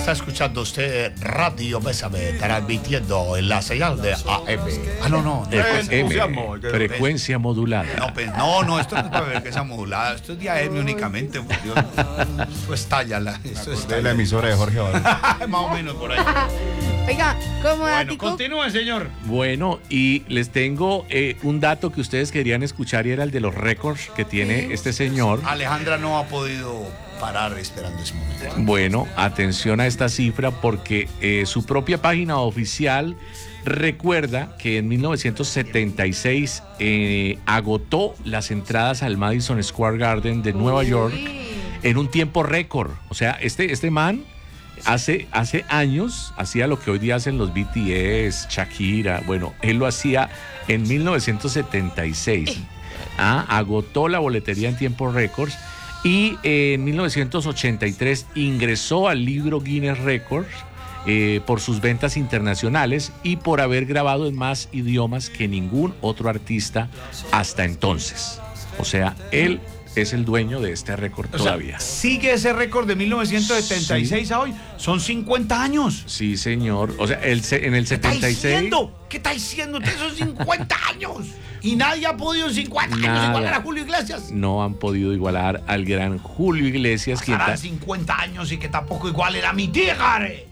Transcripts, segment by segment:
Está escuchando usted Radio Bésame, transmitiendo en la señal de AM. Ah, no. Frecuencia modulada. No, esto no es para frecuencia modulada, esto es de AM únicamente. Esto estalla de la emisora de Jorge Valor. Más o menos por ahí. Oiga, ¿cómo Bueno, continúe, señor. Bueno, y les tengo un dato que ustedes querían escuchar y era el de los récords que tiene este señor. Alejandra no ha podido parar esperando ese momento. Bueno, atención a esta cifra porque su propia página oficial recuerda que en 1976 agotó las entradas al Madison Square Garden de Nueva York en un tiempo récord. O sea, este man hace años hacía lo que hoy día hacen los BTS, Shakira. Bueno, él lo hacía en 1976. Agotó la boletería en tiempo récords. Y en 1983 ingresó al libro Guinness Records por sus ventas internacionales y por haber grabado en más idiomas que ningún otro artista hasta entonces. O sea, él es el dueño de este récord todavía. Sigue ese récord de 1976 a hoy. Son 50 años. Sí, señor. O sea, en el 76... ¿Qué está diciendo? Ustedes son 50 años. Y nadie ha podido en 50 años igualar a Julio Iglesias. No han podido igualar al gran Julio Iglesias. Pasarán 50 años y que tampoco igual era mi tigre.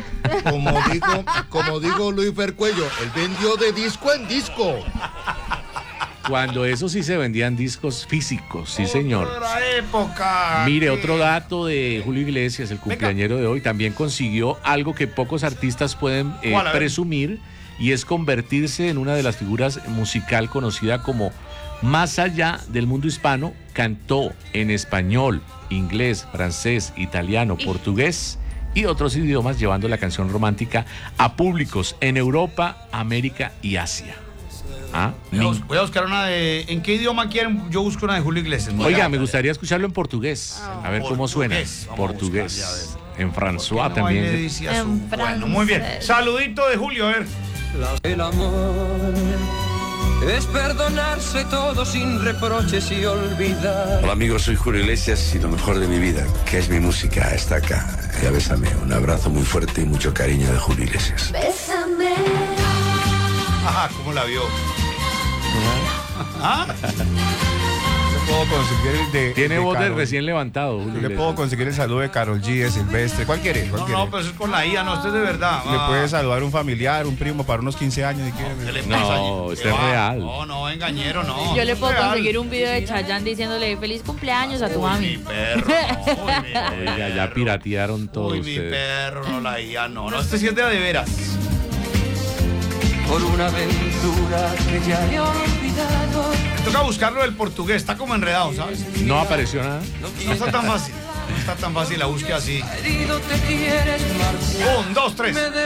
Como digo Luis Fercuello, él vendió de disco en disco. Cuando eso sí se vendían discos físicos, sí señor. Otra época. Mire, otro dato de Julio Iglesias, el cumpleañero de hoy, también consiguió algo que pocos artistas pueden presumir, y es convertirse en una de las figuras musical conocida como más allá del mundo hispano. Cantó en español, inglés, francés, italiano, portugués y otros idiomas, llevando la canción romántica a públicos en Europa, América y Asia. Voy a buscar una de... ¿En qué idioma quieren? Yo busco una de Julio Iglesias. Oiga, me gustaría escucharlo en portugués. A ver cómo suena. Portugués. En François también. Bueno, muy bien. Saludito de Julio, a ver. El amor es perdonarse todo sin reproches y olvidar. Hola amigos, soy Julio Iglesias y lo mejor de mi vida, que es mi música, está acá. Ya bésame, un abrazo muy fuerte y mucho cariño de Julio Iglesias. Bésame. ¿Cómo la vio? Puedo conseguir Tiene voz de recién levantado, Julio. Le puedo conseguir el saludo de Karol G, de Silvestre. ¿Cuál quiere? No, pero eso es con la IA, no, esto es de verdad. Le puede saludar un familiar, un primo para unos 15 años si quiere. No, este es real. No, engañero, no. Yo le puedo conseguir un video de Chayanne diciéndole feliz cumpleaños a tu mami. Mi perro, Oiga, ya piratearon todos mi ustedes. perro, no, la IA, no. Este sí es de veras. Por una aventura que ya he olvidado. Toca buscarlo del portugués, está como enredado, ¿sabes? No apareció nada. No está tan fácil. No está tan fácil la búsqueda así. Herido te quieres marchar. 1, 2, 3.